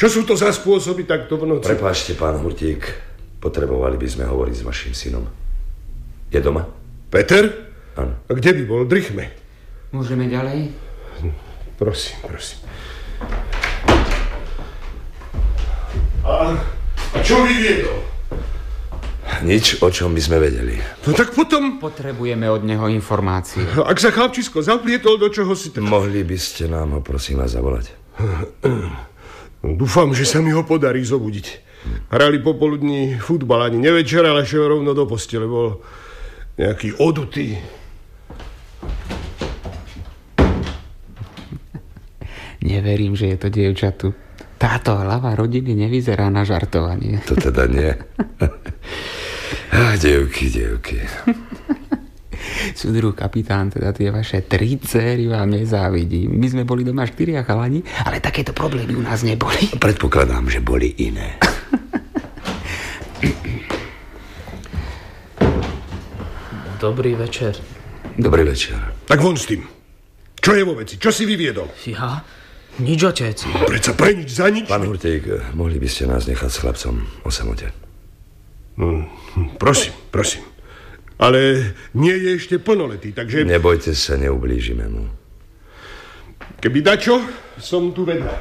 Čo sú to za spôsoby takto v noci? Prepáčte, pán Hurtík, potrebovali by sme hovoriť s vašim synom. Je doma? Peter? Áno. A kde by bol? Drichme. Môžeme ďalej? Prosím. A čo vyviedol? Nič, o čom by sme vedeli. No tak potom... Potrebujeme od neho informácie. Ak sa chlapčisko zaplietol do čoho si... Mohli by ste nám ho, prosím vás, zavolať? Dúfam, že sa mi ho podarí zobudiť. Hrali popoludní futbal, ani nevečer, ale šiel rovno do postele. Bol nejaký odutý. Neverím, že je to dievčatu. Táto hlava rodiny nevyzerá na žartovanie. To teda nie. Dievky. Súdruh kapitán, teda tie vaše 3 dcéry vám nezávidí. My sme boli doma 4 chalani, ale takéto problémy u nás neboli. Predpokladám, že boli iné. Dobrý večer. Dobrý večer. Tak von s tým. Čo je vo veci? Čo si vyviedol? Ja? Nič, otec. Predsa pre nič za nič. Pán Hurtík, mohli by ste nás nechať s chlapcom o samote? Prosím. Ale nie je ešte plnoletý, takže... Nebojte sa, neublížime mu. Keby dačo, som tu vedľa.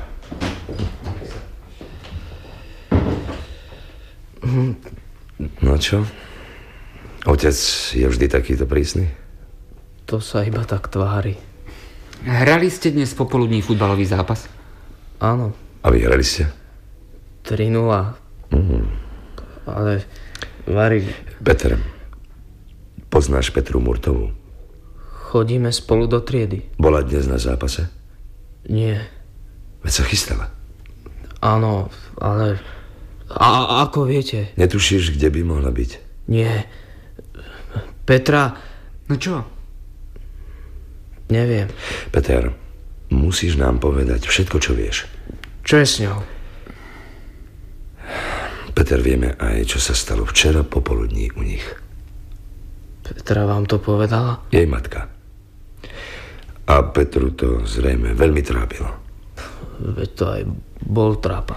No čo? Otec je vždy takýto prísny? To sa iba tak tvári. Hrali ste dnes popoludní futbalový zápas? Áno. A vyhrali ste? 3-0. Ale, Vary... Peter, poznáš Petru Murtovú? Chodíme spolu do triedy. Bola dnes na zápase? Nie. Veď sa chystala. Áno, ale... A ako viete? Netušíš, kde by mohla byť? Nie. Petra... No čo? Neviem. Peter, musíš nám povedať všetko, čo vieš. Čo je s ňou? Peter, vieme aj, čo sa stalo včera popoludní u nich. Petra vám to povedala? Jej matka. A Petru to zrejme veľmi trápilo. Veď to aj bol trápa.